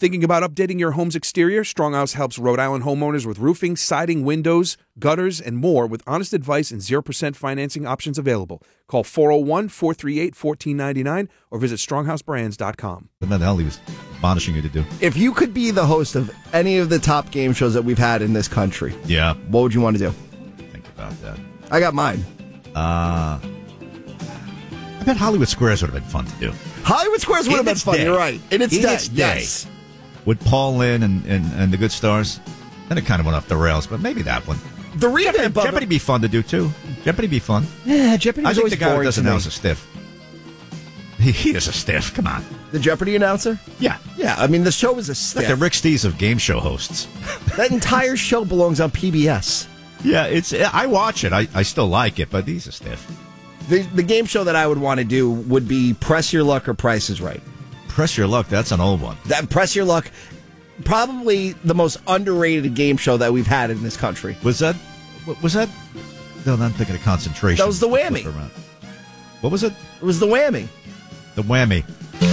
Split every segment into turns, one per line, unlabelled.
Thinking about updating your home's exterior? Stronghouse helps Rhode Island homeowners with roofing, siding, windows, gutters, and more with honest advice and 0% financing options available. Call 401-438-1499 or visit stronghouseBrands.com.
What the hell he was admonishing you to do?
If you could be the host of any of the top game shows that we've had in this country,
Yeah.
what would you want to do?
Think about that.
I got mine.
I bet Hollywood Squares would have been fun to do.
Hollywood Squares would have been fun.
day.
You're right. In its day.
Yes. With Paul Lynn and the good stars. Then it kind of went off the rails, but maybe that one.
The revamp of
Jeopardy be fun to do, too. Jeopardy be fun.
Yeah, Jeopardy.
I think the guy who
boring
does
to me.
announce is stiff. He is a stiff. Come on.
The Jeopardy announcer?
Yeah.
Yeah, I mean, the show is a
It's like
stiff.
the Rick Steves of game show hosts.
That entire show belongs on PBS.
Yeah, I watch it. I still like it, but he's a stiff.
The game show that I would want to do would be Press Your Luck or Price is Right.
Press Your Luck, that's an old one.
That Press Your Luck, probably the most underrated game show that we've had in this country.
Was that? No, I'm thinking of Concentration.
That was the Whammy.
What was it?
It was the Whammy.
The Whammy.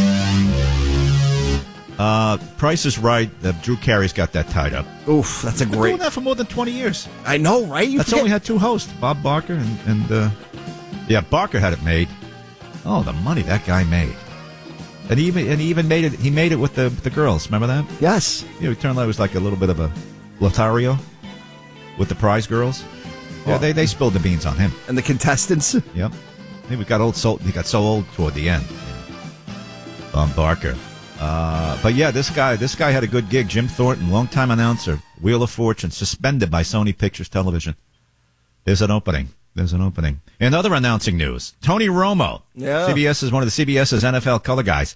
Price is Right. Drew Carey's got that tied up.
Oof, that's a
Been
great.
doing that for more than 20 years.
I know, right?
That's only had two hosts, Bob Barker and yeah, Barker had it made. Oh, the money that guy made. And he even made it. He made it with the girls. Remember that?
Yes.
You know, it turned out it was like a little bit of a Lotario with the prize girls. Yeah, they spilled the beans on him.
And the contestants.
Yep. He got so old toward the end. Barker. But yeah, this guy had a good gig. Jim Thornton, longtime announcer, Wheel of Fortune, suspended by Sony Pictures Television. There's an opening. In other announcing news, Tony Romo.
Yeah.
CBS is one of the CBS's NFL color guys.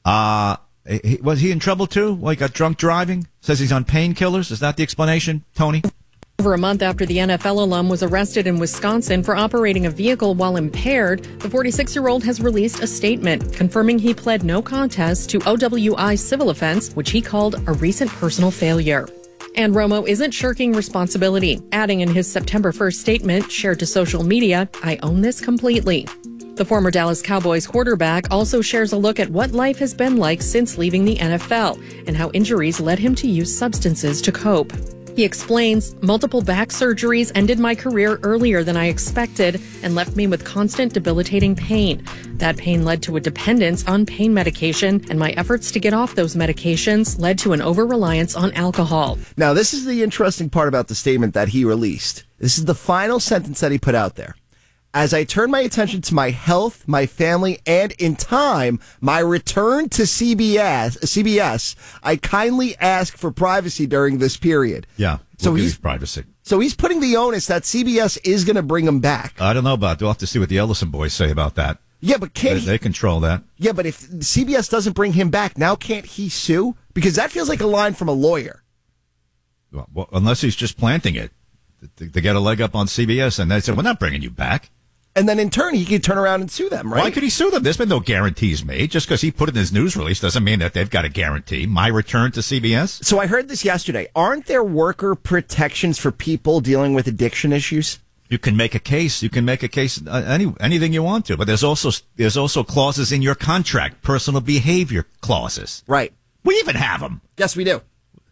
Was he in trouble too? Well, he got drunk driving? Says he's on painkillers. Is that the explanation, Tony?
Over a month after the NFL alum was arrested in Wisconsin for operating a vehicle while impaired, the 46-year-old has released a statement confirming he pled no contest to OWI civil offense, which he called a recent personal failure. And Romo isn't shirking responsibility, adding in his September 1st statement shared to social media, "I own this completely." The former Dallas Cowboys quarterback also shares a look at what life has been like since leaving the NFL and how injuries led him to use substances to cope. He explains, multiple back surgeries ended my career earlier than I expected and left me with constant debilitating pain. That pain led to a dependence on pain medication, and my efforts to get off those medications led to an over-reliance on alcohol.
Now, this is the interesting part about the statement that he released. This is the final sentence that he put out there. As I turn my attention to my health, my family, and in time, my return to CBS, I kindly ask for privacy during this period.
Yeah.
So
we'll give
he's
you privacy.
So he's putting the onus that CBS is going to bring him back.
I don't know about. We'll have to see what the Ellison boys say about that.
Yeah, but
they control that?
Yeah, but if CBS doesn't bring him back, now can't he sue? Because that feels like a line from a lawyer.
Well, unless he's just planting it to get a leg up on CBS, and they said, "We're not bringing you back."
And then in turn, he could turn around and sue them, right?
Why could he sue them? There's been no guarantees made. Just because he put it in his news release doesn't mean that they've got a guarantee. My return to CBS?
So I heard this yesterday. Aren't there worker protections for people dealing with addiction issues?
You can make a case. You can make a case anything you want to. But there's also clauses in your contract, personal behavior clauses.
Right.
We even have them.
Yes, we do.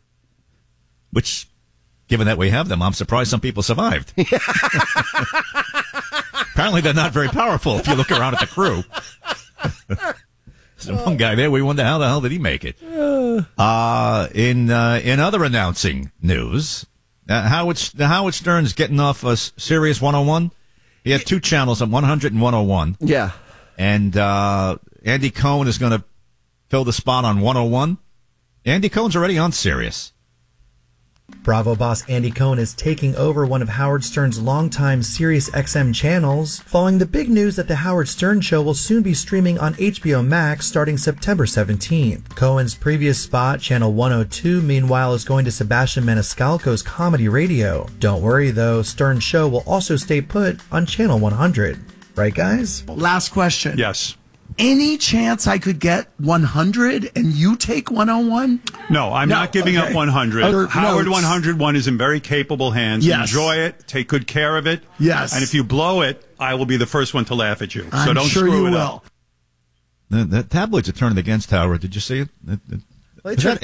Which, given that we have them, I'm surprised some people survived. Apparently, they're not very powerful if you look around at the crew. There's one guy there, we wonder how the hell did he make it? In other announcing news, Howard Stern's getting off Sirius 101. He had two channels on 100 and 101.
Yeah.
And Andy Cohen is going to fill the spot on 101. Andy Cohen's already on Sirius.
Bravo boss Andy Cohen is taking over one of Howard Stern's longtime Sirius XM channels, following the big news that The Howard Stern Show will soon be streaming on HBO Max starting September 17th. Cohen's previous spot, Channel 102, meanwhile, is going to Sebastian Maniscalco's Comedy Radio. Don't worry, though, Stern Show will also stay put on Channel 100. Right, guys?
Last question.
Yes.
Any chance I could get 100 and you take 101?
No, I'm not giving up 100. Howard 101 is in very capable hands.
Yes.
Enjoy it. Take good care of it.
Yes.
And if you blow it, I will be the first one to laugh at you. So
I'm
don't
sure
screw
you
it
will.
up.
The tabloids are turning against Howard. Did you see it?
Well,
Is that